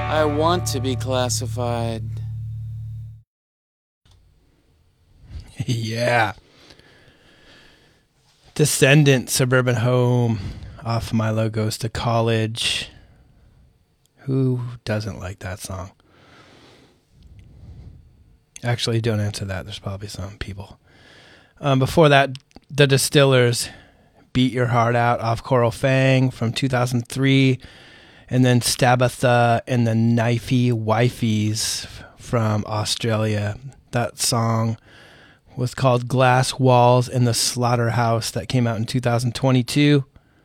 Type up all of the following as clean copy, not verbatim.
I want to be classified. Yeah. Descendant, Suburban Home, off Milo Goes to College. Who doesn't like that song? Actually, don't answer that. There's probably some people. Before that, The Distillers, Beat Your Heart Out, off Coral Fang from 2003. And then Stabatha and the Knifey Wifies from Australia. That song was called Glass Walls in the Slaughterhouse. That came out in 2022.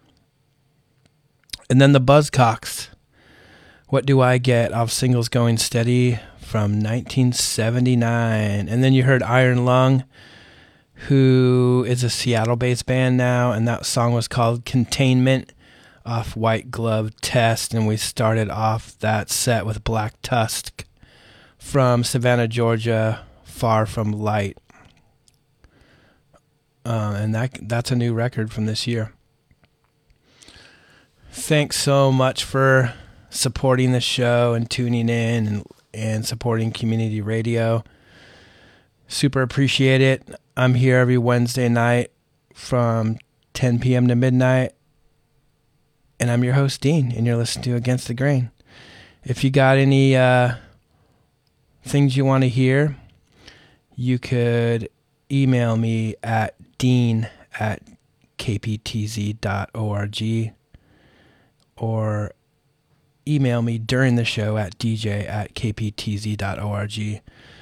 And then the Buzzcocks, What Do I Get, off Singles Going Steady from 1979. And then you heard Iron Lung, who is a Seattle-based band now, and that song was called Containment, off White Glove Test. And we started off that set with Black Tusk from Savannah, Georgia, Far From Light. And that's a new record from this year. Thanks so much for supporting the show and tuning in and supporting community radio. Super appreciate it. I'm here every Wednesday night from 10 p.m. to midnight. And I'm your host, Dean, and you're listening to Against the Grain. If you got any things you want to hear, you could email me at dean@kptz.org or email me during the show at dj@kptz.org.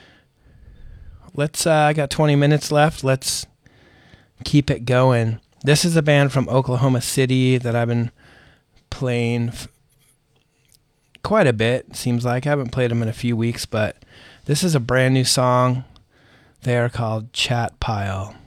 I got 20 minutes left. Let's keep it going. This is a band from Oklahoma City that I've been playing quite a bit, seems like. I haven't played them in a few weeks, but this is a brand new song. They are called Chat Pile.